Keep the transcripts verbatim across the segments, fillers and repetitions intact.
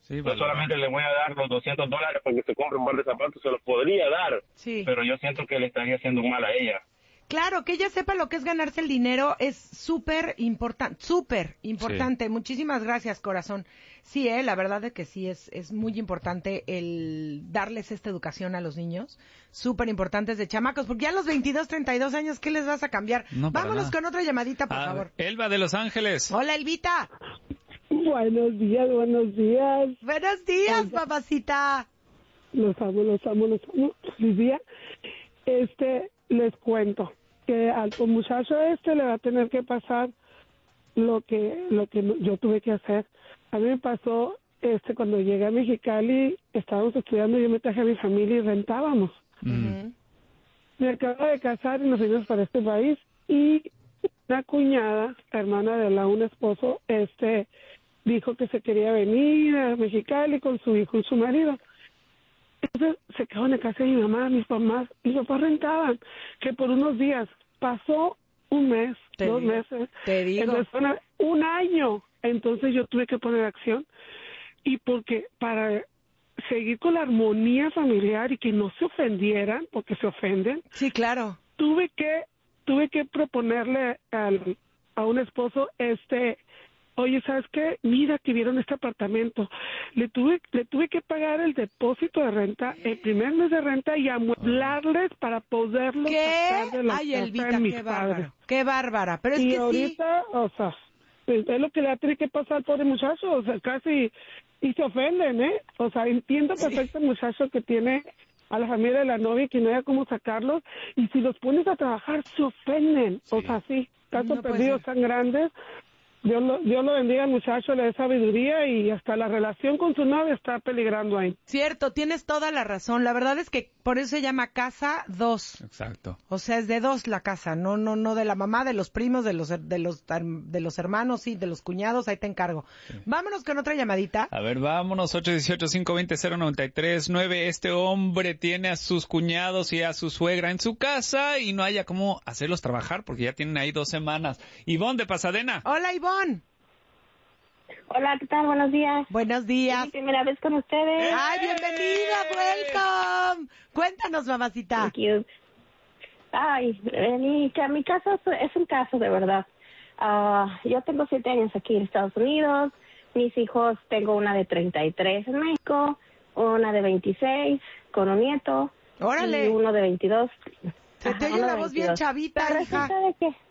Sí, yo vale. solamente le voy a dar los doscientos dólares para que se compre un par de zapatos, se los podría dar, Sí. pero yo siento que le estaría haciendo mal a ella. Claro, que ella sepa lo que es ganarse el dinero es súper importante, súper importante. Sí. Muchísimas gracias, corazón. Sí, eh, la verdad es que sí, es, es muy importante el darles esta educación a los niños. Súper importante desde chamacos, porque ya a los veintidós, treinta y dos años, ¿qué les vas a cambiar? No, Vámonos nada. con otra llamadita, por ah, favor. Elba de Los Ángeles. Hola, Elvita. Buenos días, buenos días. Buenos días, Oiga, papacita. Los amo, los amo, los amo. Vivía, este, les cuento que al muchacho este le va a tener que pasar lo que lo que yo tuve que hacer. A mí me pasó, este, cuando llegué a Mexicali, estábamos estudiando, yo me traje a mi familia y rentábamos. Mm. Me acabo de casar y nos fuimos para este país y una cuñada, hermana de la un esposo, este, dijo que se quería venir a Mexicali con su hijo y su marido. Entonces se quedó en la casa de mi mamá, mis papás, mis papás rentaban, que por unos días pasó un mes, Te dos digo, meses, te digo. entonces una, un año, entonces yo tuve que poner acción y porque para seguir con la armonía familiar y que no se ofendieran, porque se ofenden, Sí, claro. tuve que tuve que proponerle al, a un esposo este oye, ¿sabes qué? Mira que vieron este apartamento. Le tuve le tuve que pagar el depósito de renta, el primer mes de renta y amueblarles para poderlos ¿Qué? sacar de la Ay, casa Elvita, de mis qué padres. bárbaro. Qué bárbara. Pero es Y que ahorita, o sea, es es lo que le ha tenido que pasar al pobre muchacho, o sea, casi, y se ofenden, ¿eh? O sea, entiendo perfecto el muchacho que tiene a la familia de la novia y que no haya cómo sacarlos, y si los pones a trabajar, se ofenden. Sí. O sea, sí, casos No puede perdidos ser. tan grandes. Dios lo, Dios lo bendiga al muchacho, le dé sabiduría y hasta la relación con su novia está peligrando ahí. sí. Cierto, tienes toda la razón. La verdad es que por eso se llama casa dos. Exacto. O sea, es de dos la casa, no no no de la mamá, de los primos, de los her- de los her- de los hermanos, sí, de los cuñados, ahí te encargo. Sí. Vámonos con otra llamadita. A ver, vámonos, ocho uno ocho, cinco dos cero, cero nueve tres nueve. Este hombre tiene a sus cuñados y a su suegra en su casa y no haya cómo hacerlos trabajar porque ya tienen ahí dos semanas. Ivonne de Pasadena. Hola, Ivonne. Hola, ¿qué tal? Buenos días. Buenos Es días. mi primera vez con ustedes. Ay, bienvenida, welcome. Cuéntanos, mamacita. Thank you. Ay, eh, mi, ca- mi caso es, es un caso de verdad. Ah, yo tengo siete años aquí en Estados Unidos. Mis hijos, tengo una de treinta y tres en México, una de veintiséis con un nieto. Órale. Y uno de veintidós. Se te Ajá, oye uno la de voz bien veintidós. chavita, Pero hija. resulta de que...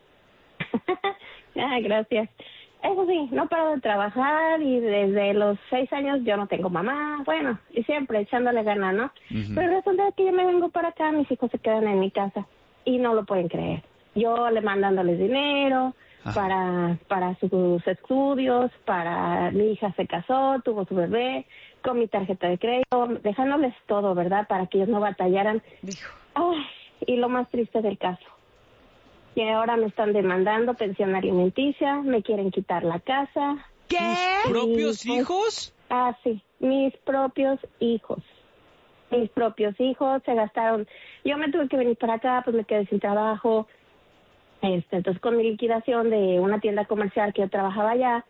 Ay, gracias. Eso sí, no paro de trabajar y desde los seis años yo no tengo mamá, bueno, y siempre echándole ganas, ¿no? Ujú. Pero resulta que yo me vengo para acá, mis hijos se quedan en mi casa y no lo pueden creer. Yo le mandándoles dinero Ajá. para para sus estudios, para mi hija se casó, tuvo su bebé, con mi tarjeta de crédito, dejándoles todo, ¿verdad? Para que ellos no batallaran. Dijo. Ay, y lo más triste del caso, que ahora me están demandando pensión alimenticia, me quieren quitar la casa. ¿Qué? ¿Propios Y, pues, hijos? Ah, sí, mis propios hijos. Mis propios hijos se gastaron. Yo me tuve que venir para acá, pues me quedé sin trabajo. Este, entonces con mi liquidación de una tienda comercial que yo trabajaba allá,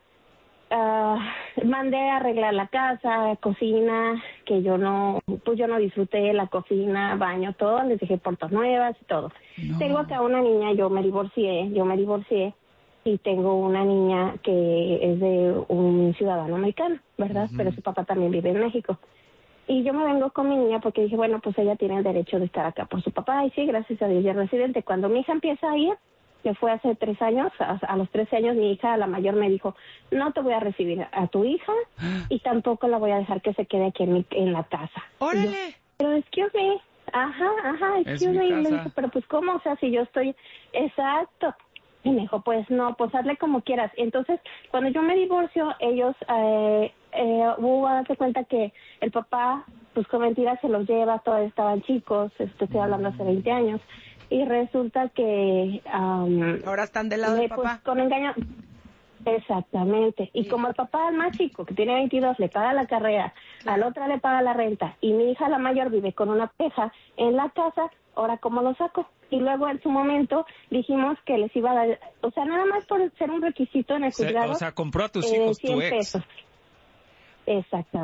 ah, mandé a arreglar la casa, cocina, que yo no, pues yo no disfruté la cocina, baño, todo, les dejé puertas nuevas y todo. No. Tengo acá una niña, yo me divorcié, yo me divorcié y tengo una niña que es de un ciudadano americano, ¿verdad? Ujú. Pero su papá también vive en México. Y yo me vengo con mi niña porque dije, bueno, pues ella tiene el derecho de estar acá por su papá. Y sí, gracias a Dios, ya es residente. Cuando mi hija empieza a ir, que fue hace tres años, a, a los trece años, mi hija, la mayor, me dijo, no te voy a recibir a tu hija y tampoco la voy a dejar que se quede aquí en, mi, en la casa. Y yo, Órale. pero excuse me, ajá, ajá, Es excuse mi me. Y le casa. dije, pero pues cómo, o sea, si yo estoy, exacto. Y me dijo, pues no, pues hazle como quieras. Entonces, cuando yo me divorcio, ellos, eh, eh, hubo a darse cuenta que el papá, pues con mentiras se los lleva, todavía estaban chicos, esto estoy hablando hace veinte años, y resulta que... Um, Ahora están del lado le, del pues, papá. con engaño... Exactamente. Y como el papá al más chico, que tiene veintidós, le paga la carrera, Claro. al otra le paga la renta, y mi hija la mayor vive con una peja en la casa, ahora ¿cómo lo saco? Y luego en su momento dijimos que les iba a dar, o sea, nada más por ser un requisito en el Se- juzgado, o sea, compró a tus eh, hijos cien tu ex. pesos. Exactamente.